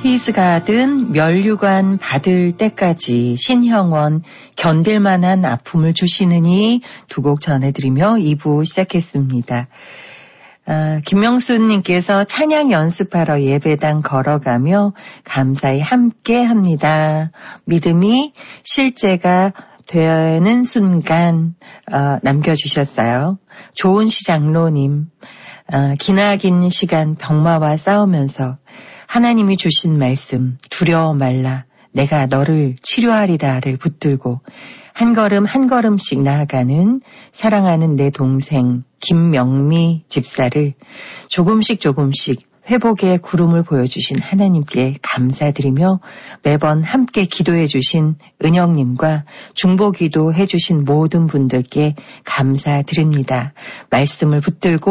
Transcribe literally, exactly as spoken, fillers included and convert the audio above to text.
히스가든 면류관 받을 때까지 신형원 견딜만한 아픔을 주시느니 두 곡 전해드리며 이 부 시작했습니다. 아, 김명수님께서 찬양 연습하러 예배당 걸어가며 감사히 함께 합니다. 믿음이 실제가 되는 순간 어, 남겨주셨어요. 좋은 시장로님, 어, 기나긴 시간 병마와 싸우면서 하나님이 주신 말씀 두려워 말라 내가 너를 치료하리라를 붙들고 한 걸음 한 걸음씩 나아가는 사랑하는 내 동생 김명미 집사를 조금씩 조금씩 회복의 구름을 보여주신 하나님께 감사드리며 매번 함께 기도해 주신 은영님과 중보기도 해주신 모든 분들께 감사드립니다. 말씀을 붙들고